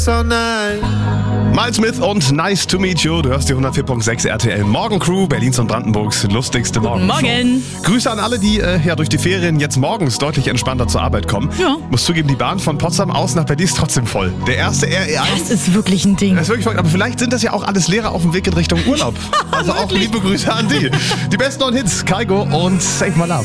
all night. Miles Smith und Nice to Meet You. Du hörst die 104.6 RTL Morgencrew, Berlins und Brandenburgs lustigste Morgenshow. Morgen. Grüße an alle, die durch die Ferien jetzt morgens deutlich entspannter zur Arbeit kommen. Ja. Muss zugeben, die Bahn von Potsdam aus nach Berlin ist trotzdem voll. Der erste RE1. Das ist wirklich ein Ding. Das ist wirklich voll. Aber vielleicht sind das ja auch alles Lehrer auf dem Weg in Richtung Urlaub. Also auch liebe Grüße an die. Die besten neuen Hits, Kaigo und Save My Love.